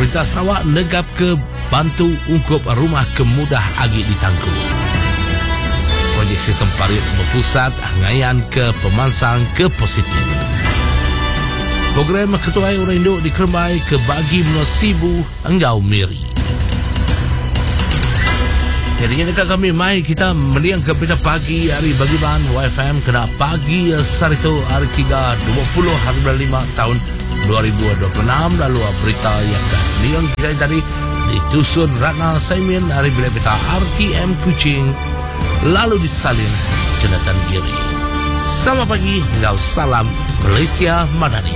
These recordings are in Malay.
Pemerintah Sarawak negap ke bantu ungkup rumah kemudah agi ditangguh. Projek sistem parit berpusat ngayan ke pemansang ke positif. Program Ketua Orang Induk dikerembai ke bagi menosibu enggau miri. Jadinya dekat kami, mai kita meliang ke berita pagi hari bagi bahan YFM kena pagi Sarito hari 3 20 hari 5 tahun 2026. Lalu berita yang akan meliang kita tadi ditusun Ratna Saimin hari berita RTM Kuching, lalu disalin Jonathan Giri. Selamat pagi, engkau salam Malaysia Madani.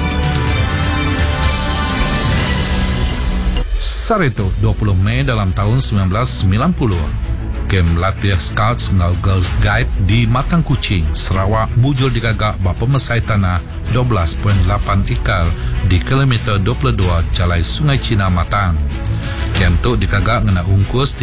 Sarito 20 Mei dalam tahun 1990. Kem latih Scouts ngau Girls Guide di Matang Kuching, Sarawak bujul digagak bapa mesai tanah 12.8 ekar di kilometer 22 Jalai Sungai Cina Matang. Kem tu digagak ngena ungkus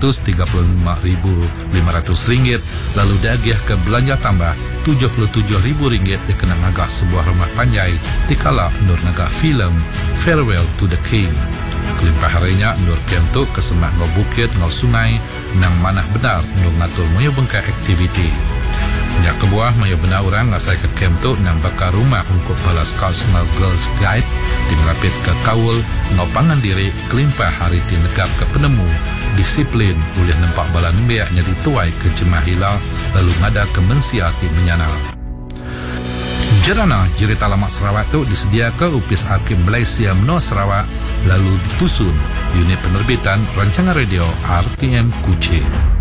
RM335.500, lalu diagih ke belanja tambah RM77.000 dikena ngagak sebuah rumah panjai dikala nur ngagak filem Farewell to the King. Kelimpah harinya Nur Kem tu kesemak ngau bukit ngau sungai nang manah benar Nur ngatur mayu bengkai aktiviti. Nya kebuah mayu benar orang ngasai ke Kem tu nang bakar rumah ungkup bala Scouts ngau Girls Guide dimelapit ke kaul ngau pangan diri kelimpah hari tinegap ke penemu disiplin boleh nampak bala nembeaknya dituai ke jemaah hilang lalu ngada ke mensiati menyanal. Jerana Jerita Lama Sarawak tu disedia ke Upis Arkib Malaysia Menua Sarawak, lalu ditusun unit penerbitan rancangan radio RTM Kuching.